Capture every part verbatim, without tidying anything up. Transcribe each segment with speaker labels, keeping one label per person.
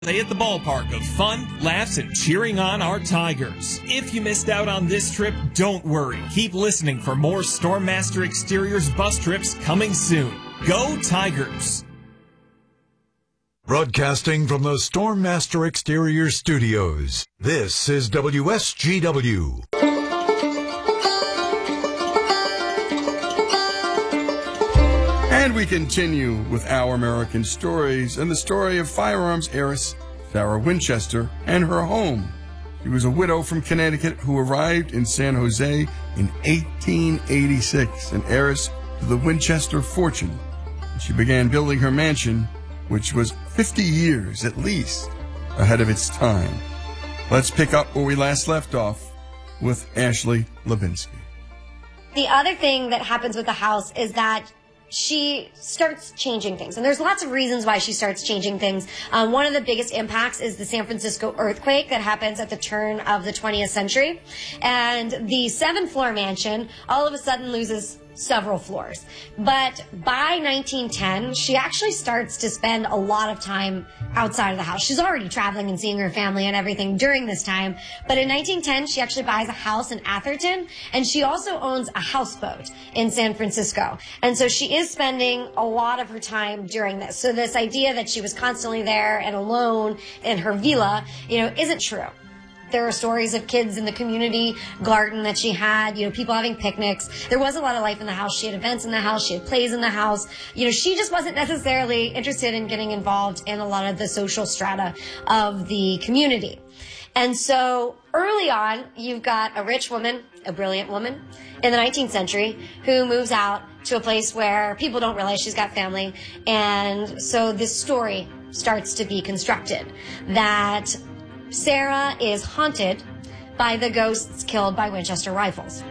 Speaker 1: Day at the ballpark of fun, laughs, and cheering on our Tigers. If you missed out on this trip, don't worry. Keep listening for more Stormmaster Exteriors bus trips coming soon. Go Tigers!
Speaker 2: Broadcasting from the Stormmaster Exteriors studios, this is W S G W.
Speaker 3: And we continue with Our American Stories and the story of firearms heiress Sarah Winchester and her home. She was a widow from Connecticut who arrived in San Jose in eighteen eighty-six, an heiress to the Winchester fortune. She began building her mansion, which was fifty years at least ahead of its time. Let's pick up where we last left off with Ashley Levinsky.
Speaker 4: The other thing that happens with the house is that she starts changing things. And there's lots of reasons why she starts changing things. Um, one of the biggest impacts is the San Francisco earthquake that happens at the turn of the twentieth century. And the seven-floor mansion all of a sudden loses several floors. But by nineteen ten, she actually starts to spend a lot of time outside of the house. She's already traveling and seeing her family and everything during this time. But in nineteen ten, she actually buys a house in Atherton, and she also owns a houseboat in San Francisco. And so she is spending a lot of her time during this. So this idea that she was constantly there and alone in her villa, you know, isn't true. There are stories of kids in the community garden that she had, you know, people having picnics. There was a lot of life in the house. She had events in the house. She had plays in the house. You know, she just wasn't necessarily interested in getting involved in a lot of the social strata of the community. And so early on, you've got a rich woman, a brilliant woman in the nineteenth century who moves out to a place where people don't realize she's got family. And so this story starts to be constructed that Sarah is haunted by the ghosts killed by Winchester rifles.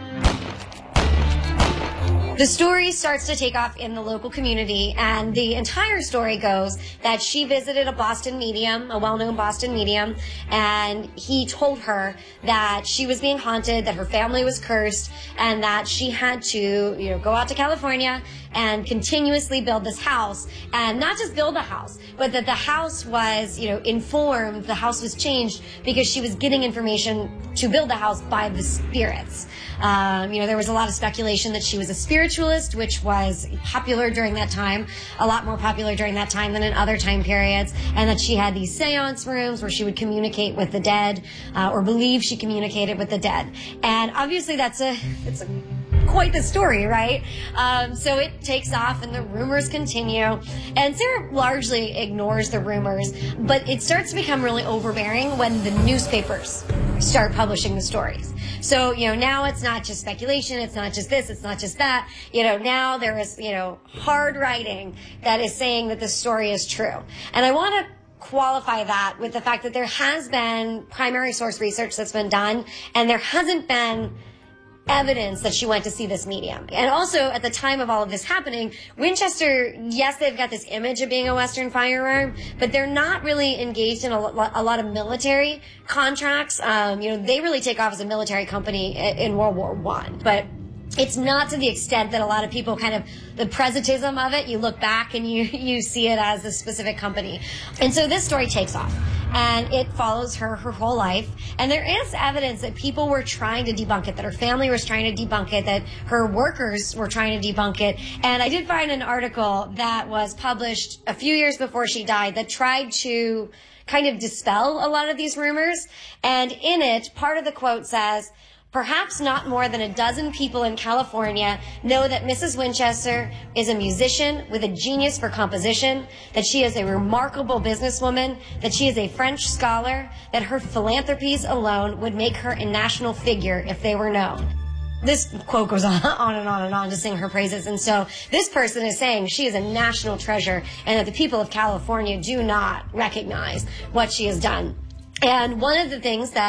Speaker 4: The story starts to take off in the local community, and the entire story goes that she visited a Boston medium, a well-known Boston medium, and he told her that she was being haunted, that her family was cursed, and that she had to, you know, go out to California and continuously build this house, and not just build a house, but that the house was, you know, informed, the house was changed because she was getting information to build the house by the spirits. Um, you know, there was a lot of speculation that she was a spiritualist, which was popular during that time, a lot more popular during that time than in other time periods, and that she had these seance rooms where she would communicate with the dead, uh, or believe she communicated with the dead. And obviously that's a, it's a, quite the story, right? Um, so it takes off and the rumors continue. And Sarah largely ignores the rumors, but it starts to become really overbearing when the newspapers start publishing the stories. So, you know, now it's not just speculation, it's not just this, it's not just that. You know, now there is, you know, hard writing that is saying that this story is true. And I want to qualify that with the fact that there has been primary source research that's been done, and there hasn't been evidence that she went to see this medium. And also, at the time of all of this happening, Winchester, yes, they've got this image of being a Western firearm, but they're not really engaged in a, lo- a lot of military contracts. Um, you know, they really take off as a military company in World War One, but it's not to the extent that a lot of people kind of, the presentism of it, you look back and you, you see it as a specific company. And so this story takes off, and it follows her her whole life. And there is evidence that people were trying to debunk it, that her family was trying to debunk it, that her workers were trying to debunk it. And I did find an article that was published a few years before she died that tried to kind of dispel a lot of these rumors. And in it, part of the quote says, "Perhaps not more than a dozen people in California know that Missus Winchester is a musician with a genius for composition, that she is a remarkable businesswoman, that she is a French scholar, that her philanthropies alone would make her a national figure if they were known." This quote goes on, on and on and on to sing her praises. And so this person is saying she is a national treasure and that the people of California do not recognize what she has done. And one of the things that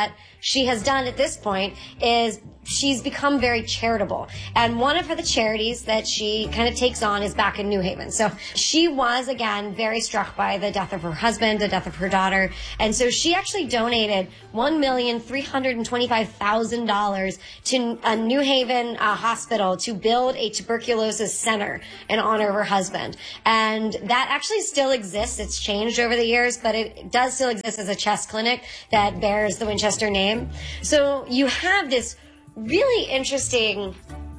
Speaker 4: she has done at this point is she's become very charitable. And one of her the charities that she kind of takes on is back in New Haven. So she was, again, very struck by the death of her husband, the death of her daughter. And so she actually donated one million three hundred twenty-five thousand dollars to a New Haven uh, hospital to build a tuberculosis center in honor of her husband. And that actually still exists. It's changed over the years, but it does still exist as a chest clinic that bears the Winchester name. So you have this really interesting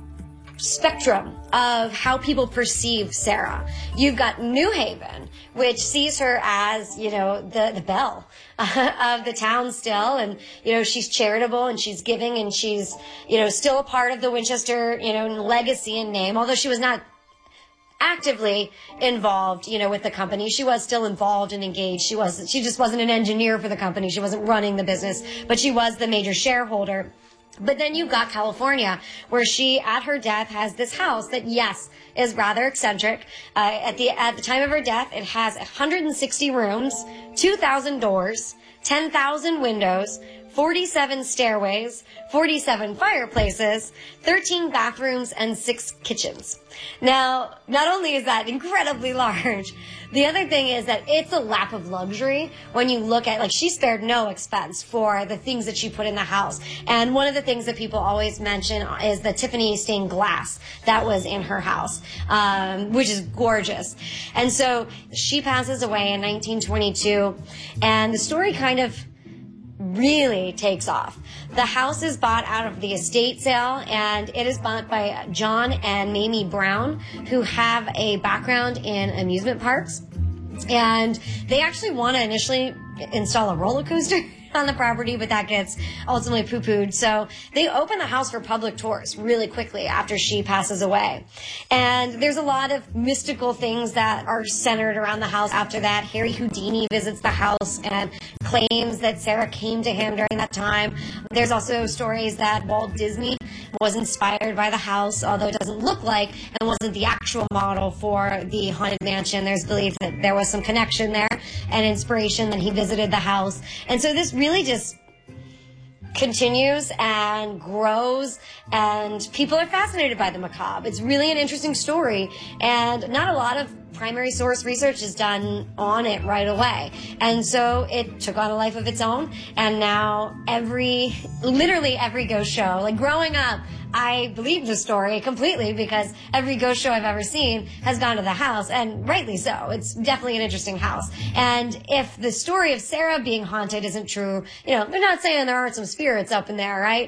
Speaker 4: spectrum of how people perceive Sarah. You've got New Haven, which sees her as, you know, the, the belle uh, of the town still. And, you know, she's charitable and she's giving and she's, you know, still a part of the Winchester, you know, legacy and name, although she was not actively involved, you know, with the company. She was still involved and engaged. She was, she just wasn't an engineer for the company. She wasn't running the business, but she was the major shareholder. But then you've got California, where she, at her death, has this house that, yes, is rather eccentric. Uh, at the at the time of her death, it has one hundred sixty rooms, two thousand doors, ten thousand windows, forty-seven stairways, forty-seven fireplaces, thirteen bathrooms, and six kitchens. Now, not only is that incredibly large, the other thing is that it's a lap of luxury when you look at, like, she spared no expense for the things that she put in the house. And one of the things that people always mention is the Tiffany stained glass that was in her house, um, which is gorgeous. And so she passes away in nineteen twenty-two, and the story kind of really takes off. The house is bought out of the estate sale, and it is bought by John and Mamie Brown, who have a background in amusement parks. And they actually want to initially install a roller coaster on the property, but that gets ultimately poo-pooed. So they open the house for public tours really quickly after she passes away. And there's a lot of mystical things that are centered around the house after that. Harry Houdini visits the house and claims that Sarah came to him during that time. There's also stories that Walt Disney was inspired by the house, although it doesn't look like and wasn't the actual model for the Haunted Mansion. There's belief that there was some connection there and inspiration that he visited the house. And so this really just continues and grows, and people are fascinated by the macabre. It's really an interesting story, and not a lot of primary source research is done on it right away. And so it took on a life of its own, and now every, literally every ghost show, like growing up, I believed the story completely because every ghost show I've ever seen has gone to the house, and rightly so. It's definitely an interesting house. And if the story of Sarah being haunted isn't true, you know, they're not saying there aren't some spirits up in there, right?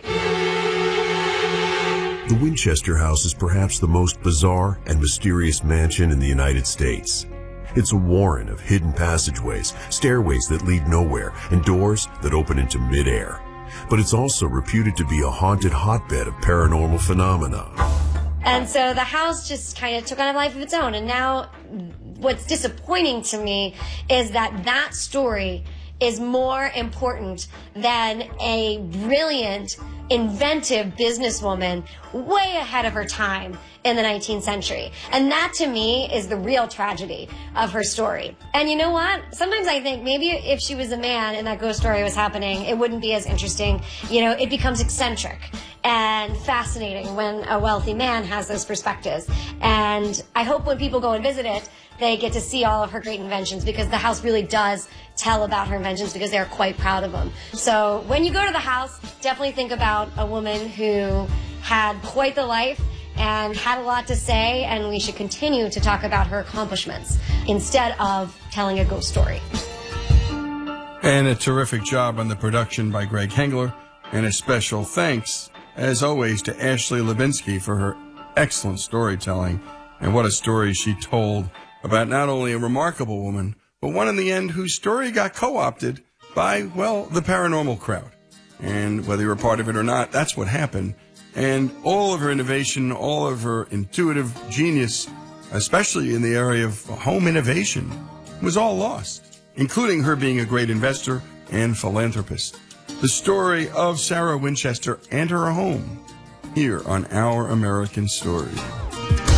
Speaker 5: The Winchester House is perhaps the most bizarre and mysterious mansion in the United States. It's a warren of hidden passageways, stairways that lead nowhere, and doors that open into midair. But it's also reputed to be a haunted hotbed of paranormal phenomena.
Speaker 4: And so the house just kind of took on a life of its own. And now what's disappointing to me is that that story is more important than a brilliant, inventive businesswoman way ahead of her time in the nineteenth century. And that, to me, is the real tragedy of her story. And you know what? Sometimes I think maybe if she was a man and that ghost story was happening, it wouldn't be as interesting. You know, it becomes eccentric and fascinating when a wealthy man has those perspectives. And I hope when people go and visit it, they get to see all of her great inventions, because the house really does tell about her inventions because they're quite proud of them. So when you go to the house, definitely think about a woman who had quite the life and had a lot to say, and we should continue to talk about her accomplishments instead of telling a ghost story.
Speaker 3: And a terrific job on the production by Greg Hengler, and a special thanks, as always, to Ashley Lubinsky for her excellent storytelling. And what a story she told about not only a remarkable woman, but one in the end whose story got co-opted by, well, the paranormal crowd. And whether you're a part of it or not, that's what happened. And all of her innovation, all of her intuitive genius, especially in the area of home innovation, was all lost, including her being a great investor and philanthropist. The story of Sarah Winchester and her home, here on Our American Story.